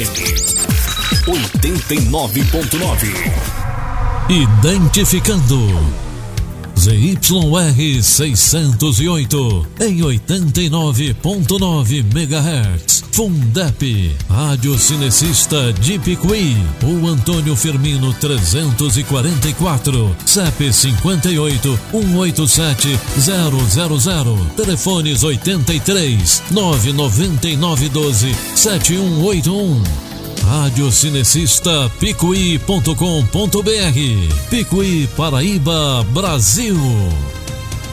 FM 89.9. Identificando ZYR 608 em 89.9 MHz. Fundep, Rádio Cinecista de Picuí. O Antônio Firmino 344, CEP 58 187 000. Telefones 83 999 12 7181. Rádio Cinecista Picuí.com.br. Picuí, Paraíba, Brasil.